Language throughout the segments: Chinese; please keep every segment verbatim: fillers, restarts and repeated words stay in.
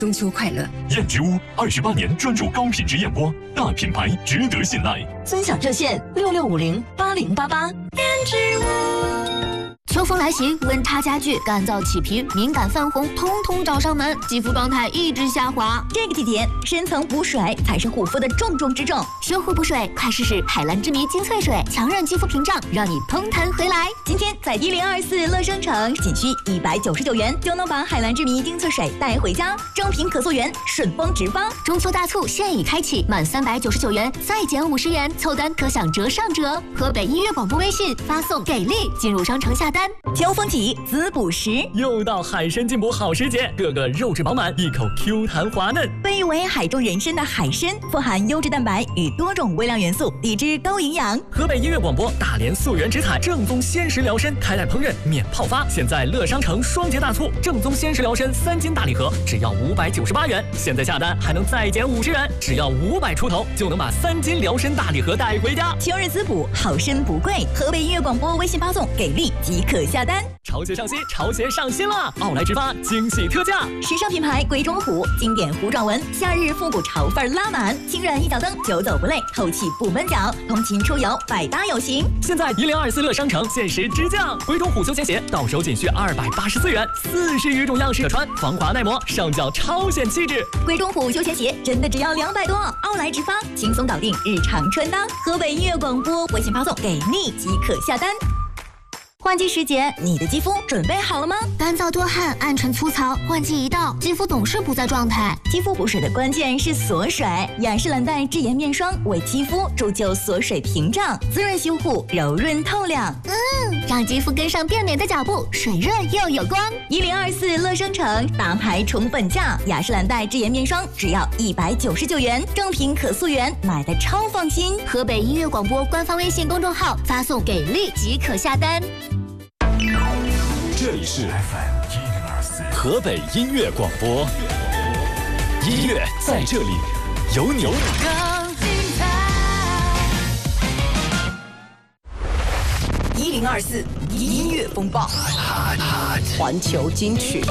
中秋快乐！ 燕之屋二十八年专注高品质燕窝，大品牌值得信赖。 尊享热线六六五零八零八八。燕之屋。 秋风来袭，温差加剧，干燥起皮、敏感泛红，通通找上门，肌肤状态一直下滑。 这个季节，深层补水才是护肤的重中之重。 修护补水，快试试海蓝之谜精粹水，强韧肌肤屏障，让你嘭弹回来。 今天在一零二四乐商城，仅需一百九十九元就能把海蓝之谜精粹水带回家，正品可溯源，顺丰直发。 中秋大促现已开启，满三百九十九元再减五十元，凑单可享折上折。河北音乐广播微信发送给力进入商城下单。 秋风起，滋补时， 又到海参进补好时节，个个肉质饱满，一口 Q 弹滑嫩。 被誉为海中人参的海参，富含优质蛋白与多种微量元素，抵制高营养。 河北音乐广播大连溯源直采正宗鲜食疗参，开袋烹饪免泡发。现在乐商城双节大促，正宗鲜食疗参三斤大礼盒只要五百九十八元，现在下单还能再减五十元，只要五百出头就能把三斤疗参大礼盒带回家。 秋日滋补，好参不贵。河北音乐广播微信发送给力即可下单。 潮鞋上新，潮鞋上新了！奥莱直发惊喜特价， 时尚品牌鬼冢虎，经典虎爪纹，夏日复古潮范拉满，轻软一脚蹬，久走不累，透气不闷脚，通勤出游百搭有型。 现在一零二四乐商城限时直降，鬼冢虎休闲鞋到手仅需二百八十四元，四十余种样式可穿，防滑耐磨，上脚超显气质。 鬼冢虎休闲鞋真的只要两百多，奥莱直发轻松搞定日常穿搭。河北音乐广播微信发送给力即可下单。换季时节，你的肌肤准备好了吗？ 干燥多汗、暗沉粗糙，换季一到，肌肤总是不在状态。 肌肤补水的关键是锁水，雅诗兰黛智妍面霜为肌肤铸就锁水屏障，滋润修护，柔润透亮。 嗯，让肌肤跟上变美的脚步，水润又有光。 一零二四乐商城大牌重本价，雅诗兰黛智妍面霜只要一百九十九元，正品可溯源，买的超放心。 河北音乐广播官方微信公众号发送给力即可下单。 这里是 F M 一零二四河北音乐广播，音乐在这里，有你。 一零二四音乐风暴，环球金曲。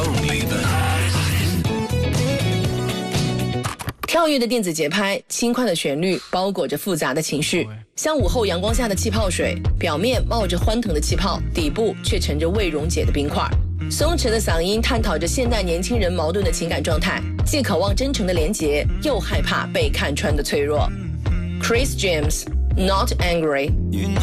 跳跃的电子节拍，轻快的旋律，包裹着复杂的情绪，像午后阳光下的气泡水，表面冒着欢腾的气泡，底部却盛着未溶解的冰块。松弛的嗓音探讨着现代年轻人矛盾的情感状态，既渴望真诚的连结，又害怕被看穿的脆弱。Chris James，Not Angry。